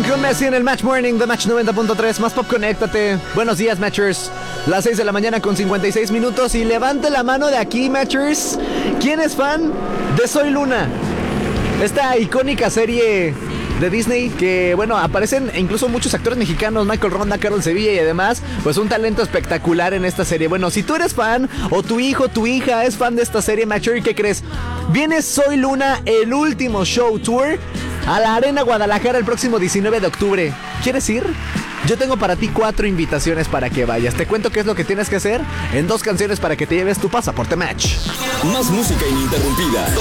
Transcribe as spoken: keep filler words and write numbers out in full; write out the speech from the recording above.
con Messi en el Match Morning de Match noventa punto tres. Más pop, conéctate. Buenos días, Matchers. Las seis de la mañana con cincuenta y seis minutos. Y levante la mano de aquí, Matchers. ¿Quién es fan de Soy Luna? Esta icónica serie de Disney que, bueno, aparecen incluso muchos actores mexicanos, Michael Ronda, Carol Sevilla y además, pues un talento espectacular en esta serie. Bueno, si tú eres fan o tu hijo, tu hija es fan de esta serie, Matcher, ¿qué crees? Viene Soy Luna, el último show tour a la Arena Guadalajara el próximo diecinueve de octubre. ¿Quieres ir? Yo tengo para ti cuatro invitaciones para que vayas. Te cuento qué es lo que tienes que hacer en dos canciones para que te lleves tu pasaporte Match. Más música ininterrumpida.